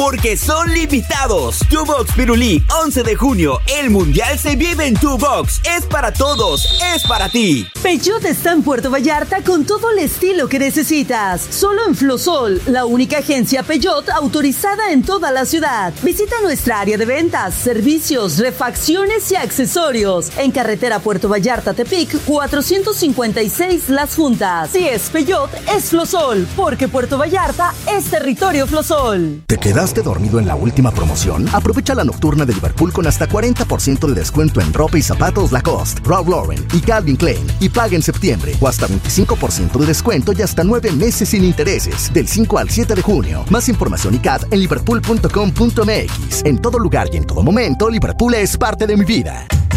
Porque son limitados. Tu Box Pirulí, 11 de junio. El mundial se vive en Tu Box. Es para todos, es para ti. Peugeot está en Puerto Vallarta con todo el estilo que necesitas. Solo en Flosol, la única agencia Peugeot autorizada en toda la ciudad. Visita nuestra área de ventas, servicios, refacciones y accesorios. En carretera Puerto Vallarta-Tepic, 456 Las Juntas. Si es Peugeot, es Flosol, porque Puerto Vallarta es territorio Flosol. ¿Te quedaste dormido en la última promoción? Aprovecha la nocturna de Liverpool con hasta 40% de descuento en ropa y zapatos Lacoste, Ralph Lauren y Calvin Klein. Y paga en septiembre o hasta 25% de descuento y hasta 9 meses sin intereses. Del 5 al 7 de junio. Más información y CAT en liverpool.com.mx. En todo lugar y en todo momento, Liverpool es parte de mi vida.